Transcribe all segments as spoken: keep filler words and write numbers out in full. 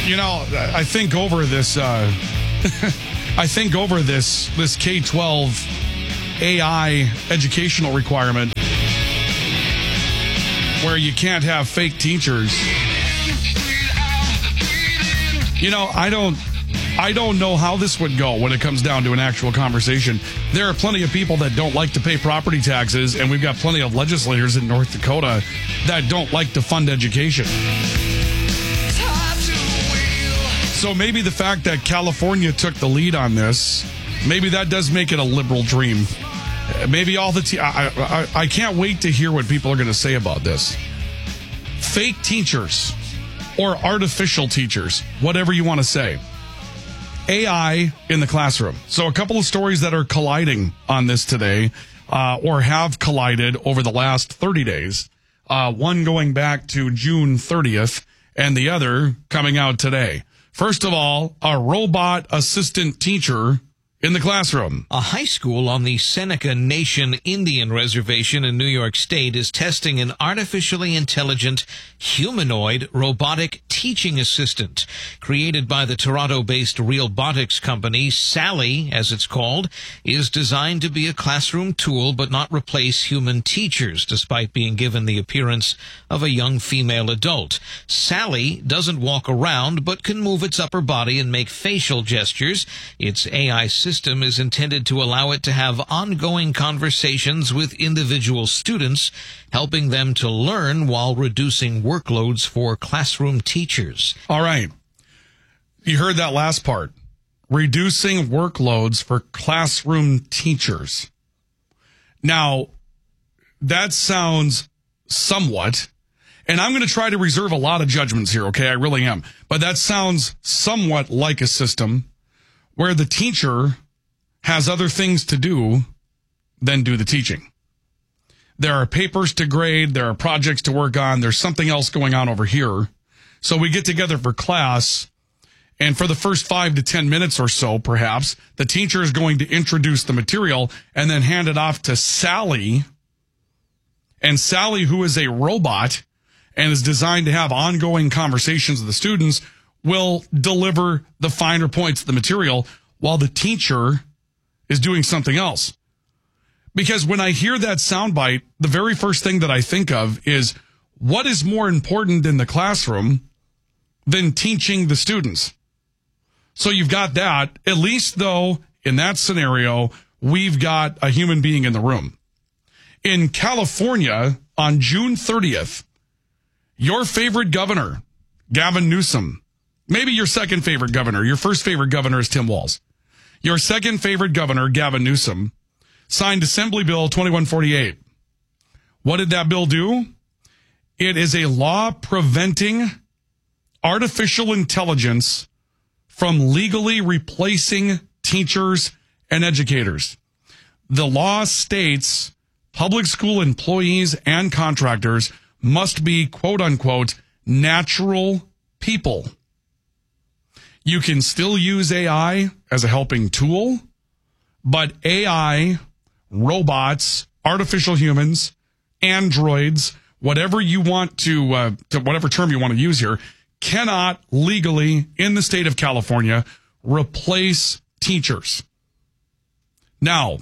You know, I think over this, uh, I think over this, this K twelve A I educational requirement where you can't have fake teachers. You know, I don't, I don't know how this would go when it comes down to an actual conversation. There are plenty of people that don't like to pay property taxes, and we've got plenty of legislators in North Dakota that don't like to fund education. So maybe the fact that California took the lead on this, maybe that does make it a liberal dream. Maybe all the te- I, I, I can't wait to hear what people are going to say about this. Fake teachers or artificial teachers, whatever you want to say. A I in the classroom. So a couple of stories that are colliding on this today, uh, or have collided over the last thirty days. Uh, one going back to June thirtieth and the other coming out today. First of all, a robot assistant teacher in the classroom. A high school on the Seneca Nation Indian Reservation in New York State is testing an artificially intelligent humanoid robotic teaching assistant. Created by the Toronto-based Realbotics company, Sally, as it's called, is designed to be a classroom tool but not replace human teachers, despite being given the appearance of a young female adult. Sally doesn't walk around but can move its upper body and make facial gestures. Its A I system is intended to allow it to have ongoing conversations with individual students, helping them to learn while reducing workloads for classroom teachers. All right. You heard that last part. Reducing workloads for classroom teachers. Now, that sounds somewhat, and I'm going to try to reserve a lot of judgments here, okay? I really am. But that sounds somewhat like a system where the teacher has other things to do than do the teaching. There are papers to grade. There are projects to work on. There's something else going on over here. So we get together for class, and for the first five to ten minutes or so, perhaps, the teacher is going to introduce the material and then hand it off to Sally. And Sally, who is a robot and is designed to have ongoing conversations with the students, will deliver the finer points of the material while the teacher is doing something else. Because when I hear that soundbite, the very first thing that I think of is, what is more important in the classroom than teaching the students? So you've got that. At least, though, in that scenario, we've got a human being in the room. In California, on June thirtieth, your favorite governor, Gavin Newsom, maybe your second favorite governor. Your first favorite governor is Tim Walz. Your second favorite governor, Gavin Newsom, signed Assembly Bill twenty-one forty-eight. What did that bill do? It is a law preventing artificial intelligence from legally replacing teachers and educators. The law states public school employees and contractors must be, quote unquote, natural people. You can still use A I as a helping tool, but A I, robots, artificial humans, androids, whatever you want to, uh, to, whatever term you want to use here, cannot legally, in the state of California, replace teachers. Now,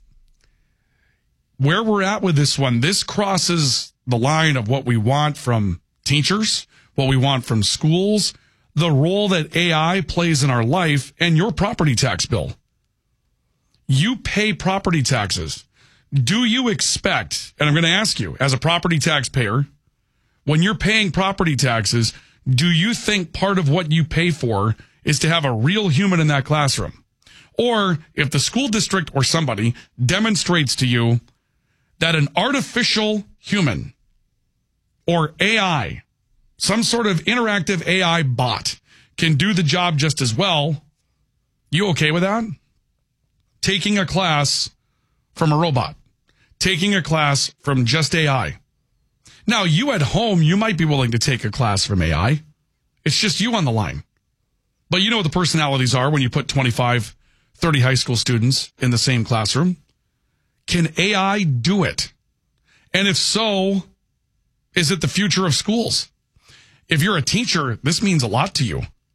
where we're at with this one, this crosses the line of what we want from teachers, what we want from schools, the role that A I plays in our life, and your property tax bill. You pay property taxes. Do you expect, and I'm going to ask you, as a property taxpayer, when you're paying property taxes, do you think part of what you pay for is to have a real human in that classroom? Or if the school district or somebody demonstrates to you that an artificial human or A I, some sort of interactive A I bot, can do the job just as well, you okay with that? Taking a class from a robot, taking a class from just A I. Now, you at home, you might be willing to take a class from A I. It's just you on the line. But you know what the personalities are when you put twenty-five, thirty high school students in the same classroom. Can A I do it? And if so, is it the future of schools? If you're a teacher, this means a lot to you.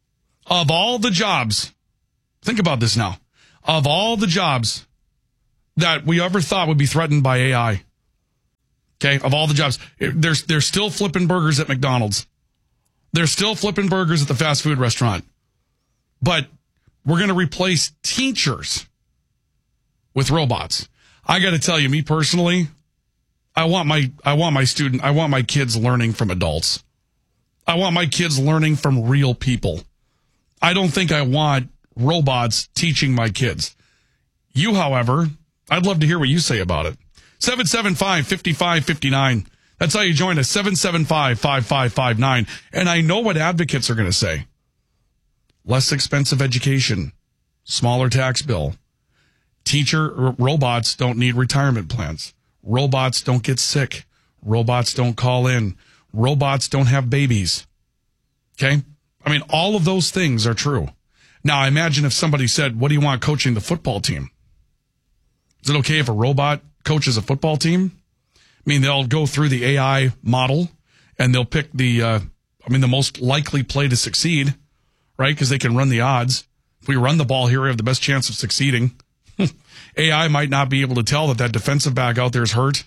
of all the jobs, think about this now, of all the jobs that we ever thought would be threatened by A I, okay, of all the jobs, they're, they're still flipping burgers at McDonald's. They're still flipping burgers at the fast food restaurant. But we're going to replace teachers with robots. I got to tell you, me personally, I want my I want my student, I want my kids learning from adults. I want my kids learning from real people. I don't think I want robots teaching my kids. You, however, I'd love to hear what you say about it. seven seven five, five five five nine. That's how you join us, seven seven five, five five five nine. And I know what advocates are going to say. Less expensive education, smaller tax bill. Teacher r- robots don't need retirement plans. Robots don't get sick. Robots don't call in. Robots don't have babies. Okay? I mean, all of those things are true. Now, I imagine if somebody said, what do you want coaching the football team? Is it okay if a robot coaches a football team? I mean, they'll go through the A I model and they'll pick the, uh, I mean, the most likely play to succeed, right? Because they can run the odds. If we run the ball here, we have the best chance of succeeding. A I might not be able to tell that that defensive back out there is hurt.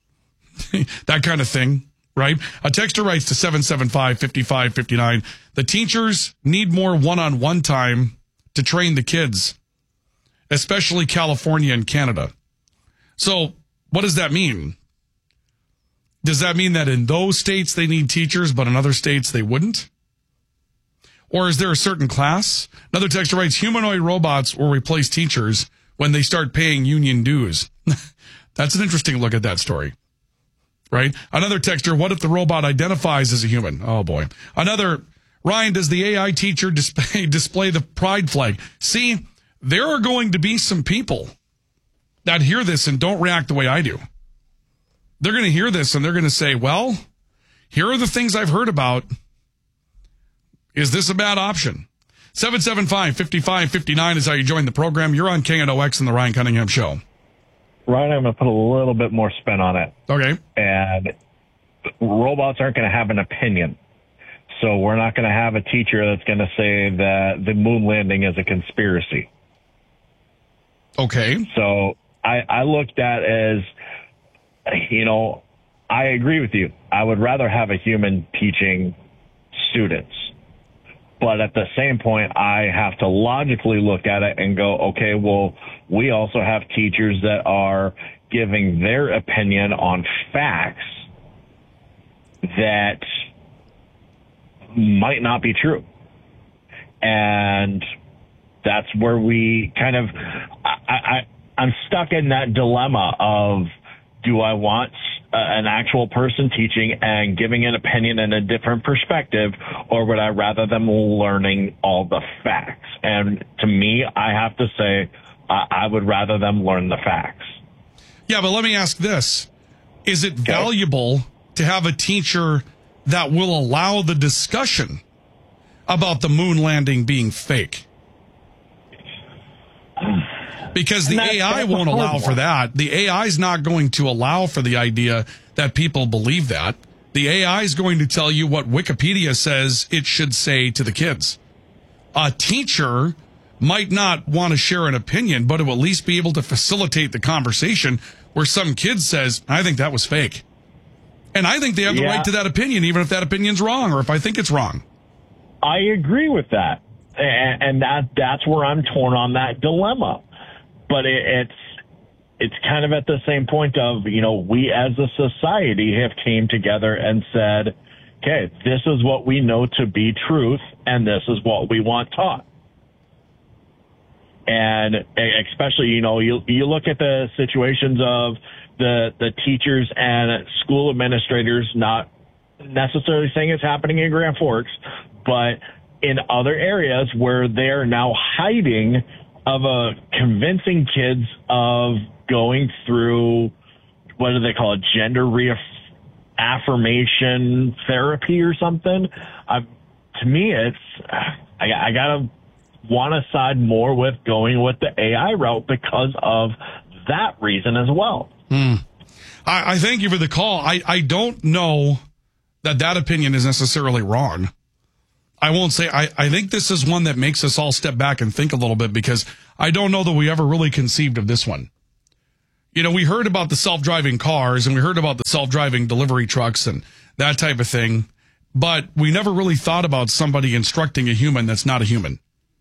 That kind of thing, right? A texter writes to seven seven five, five five five nine. The teachers need more one-on-one time to train the kids, especially California and Canada. So what does that mean? Does that mean that in those states they need teachers, but in other states they wouldn't? Or is there a certain class? Another texter writes, humanoid robots will replace teachers when they start paying union dues. That's an interesting look at that story, right? Another texter, what if the robot identifies as a human? Oh, boy. Another, Ryan, does the A I teacher display, display the pride flag? See, there are going to be some people that hear this and don't react the way I do. They're going to hear this and they're going to say, well, here are the things I've heard about. Is this a bad option? seven seven five, five five five nine is how you join the program. You're on K N O X and the Ryan Cunningham Show. Ryan, I'm going to put a little bit more spin on it. Okay. And robots aren't going to have an opinion. So we're not going to have a teacher that's going to say that the moon landing is a conspiracy. Okay. So I, I looked at as, you know, I agree with you. I would rather have a human teaching students. But at the same point, I have to logically look at it and go, okay, well, we also have teachers that are giving their opinion on facts that might not be true. And that's where we kind of, I, I, I'm stuck in that dilemma of, do I want uh, an actual person teaching and giving an opinion and a different perspective, or would I rather them learning all the facts? And to me, I have to say, uh, I would rather them learn the facts. Yeah, but let me ask this. Is it okay. valuable to have a teacher that will allow the discussion about the moon landing being fake? Because the A I won't allow for that. The A I is not going to allow for the idea that people believe that. The A I is going to tell you what Wikipedia says it should say to the kids. A teacher might not want to share an opinion, but it will at least be able to facilitate the conversation where some kid says, I think that was fake. And I think they have the yeah. right to that opinion, even if that opinion's wrong or if I think it's wrong. I agree with that. And that that's where I'm torn on that dilemma. But it, it's it's kind of at the same point of, you know, we as a society have came together and said, okay, this is what we know to be truth, and this is what we want taught. And especially, you know, you you look at the situations of the the teachers and school administrators, not necessarily saying it's happening in Grand Forks, but in other areas where they're now hiding of a convincing kids of going through, what do they call it, gender reaffirmation therapy or something. I, to me, it's, I, I gotta want to side more with going with the A I route because of that reason as well. Hmm. I, I thank you for the call. I, I don't know that that opinion is necessarily wrong. I won't say, I, I think this is one that makes us all step back and think a little bit, because I don't know that we ever really conceived of this one. You know, we heard about the self-driving cars and we heard about the self-driving delivery trucks and that type of thing, but we never really thought about somebody instructing a human that's not a human.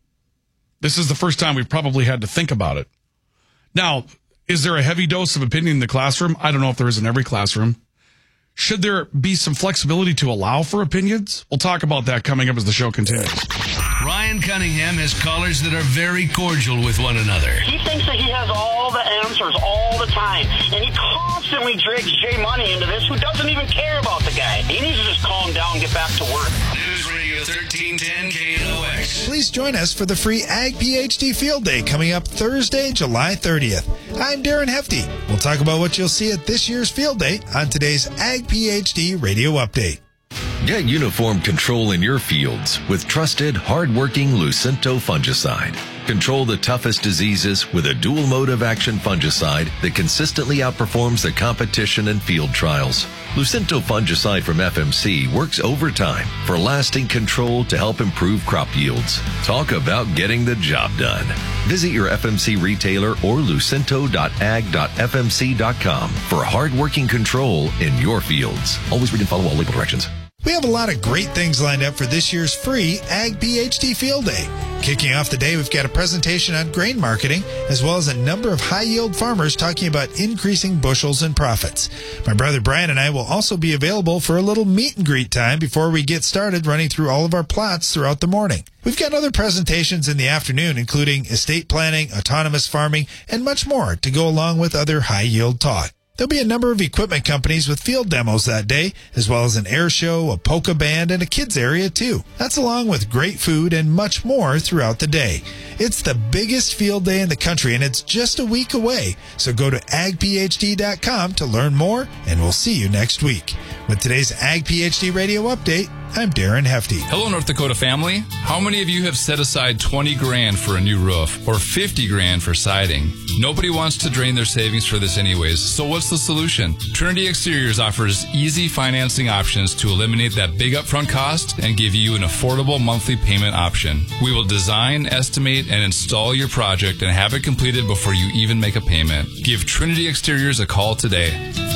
This is the first time we've probably had to think about it. Now, is there a heavy dose of opinion in the classroom? I don't know if there is in every classroom. Should there be some flexibility to allow for opinions? We'll talk about that coming up as the show continues. Ryan Cunningham has callers that are very cordial with one another. He thinks that he has all the answers all the time, and he constantly drags Jay Money into this, who doesn't even care about the guy. He needs to just calm down and get back to work. News Radio thirteen ten K N O X. Please join us for the free Ag PhD Field Day coming up Thursday, July thirtieth. I'm Darren Hefty. We'll talk about what you'll see at this year's Field Day on today's Ag PhD Radio Update. Get uniform control in your fields with trusted, hard-working Lucinto fungicide. Control the toughest diseases with a dual mode of action fungicide that consistently outperforms the competition in field trials. Lucinto fungicide from F M C works overtime for lasting control to help improve crop yields. Talk about getting the job done. Visit your F M C retailer or lucinto dot ag dot f m c dot com for hard-working control in your fields. Always read and follow all label directions. We have a lot of great things lined up for this year's free Ag PhD Field Day. Kicking off the day, we've got a presentation on grain marketing, as well as a number of high-yield farmers talking about increasing bushels and profits. My brother Brian and I will also be available for a little meet and greet time before we get started running through all of our plots throughout the morning. We've got other presentations in the afternoon, including estate planning, autonomous farming, and much more to go along with other high-yield talk. There'll be a number of equipment companies with field demos that day, as well as an air show, a polka band, and a kids area too. That's along with great food and much more throughout the day. It's the biggest field day in the country, and it's just a week away. So go to ag p h d dot com to learn more, and we'll see you next week. With today's Ag PhD Radio Update, I'm Darren Hefty. Hello, North Dakota family. How many of you have set aside twenty grand for a new roof or fifty grand for siding? Nobody wants to drain their savings for this anyways, so what's the solution? Trinity Exteriors offers easy financing options to eliminate that big upfront cost and give you an affordable monthly payment option. We will design, estimate, and install your project and have it completed before you even make a payment. Give Trinity Exteriors a call today.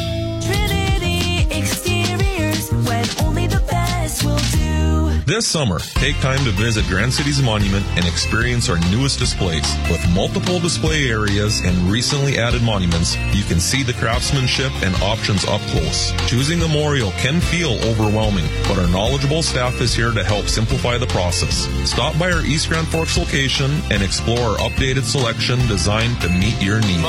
Trinity Exteriors, when only the best will do. This summer, take time to visit Grand Cities Monument and experience our newest displays. With multiple display areas and recently added monuments, you can see the craftsmanship and options up close. Choosing a memorial can feel overwhelming, but our knowledgeable staff is here to help simplify the process. Stop by our East Grand Forks location and explore our updated selection designed to meet your needs.